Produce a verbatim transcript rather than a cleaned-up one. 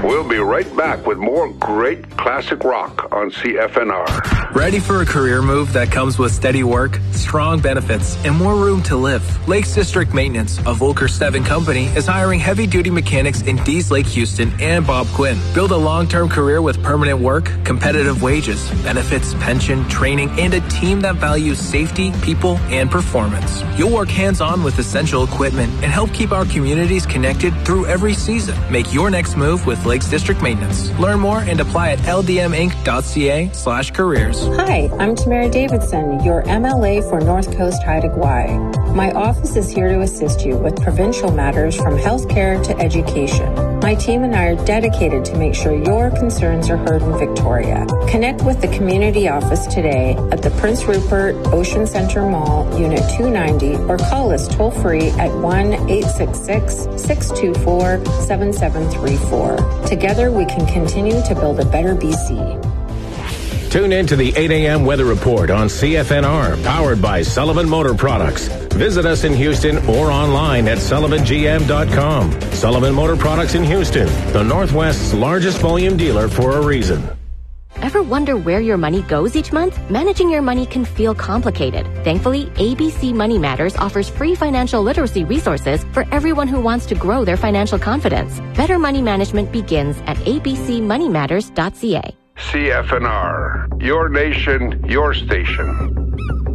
We'll be right back with more great classic rock on C F N R. Ready for a career move that comes with steady work, strong benefits, and more room to live? Lakes District Maintenance, a Volker Steven company, is hiring heavy-duty mechanics in Dees Lake, Houston, and Bob Quinn. Build a long-term career with permanent work, competitive wages, benefits, pension, training, and a team that values safety, people, and performance. You'll work hands-on with essential equipment and help keep our communities connected through every season. Make your next move with Lakes District Maintenance. Learn more and apply at l d m inc dot c a slash careers. Hi, I'm Tamara Davidson, your M L A for North Coast Haida Gwaii. My office is here to assist you with provincial matters from healthcare to education. My team and I are dedicated to make sure your concerns are heard in Victoria. Connect with the community office today at the Prince Rupert Ocean Center Mall, Unit two ninety, or call us toll-free at one eight six six, six two four, seven seven three four. Together, we can continue to build a better B C. Tune in to the eight a.m. weather report on C F N R, powered by Sullivan Motor Products. Visit us in Houston or online at sullivan g m dot com. Sullivan Motor Products in Houston, the Northwest's largest volume dealer for a reason. Ever wonder where your money goes each month? Managing your money can feel complicated. Thankfully, A B C Money Matters offers free financial literacy resources for everyone who wants to grow their financial confidence. Better money management begins at a b c money matters dot c a. C F N R, your nation, your station.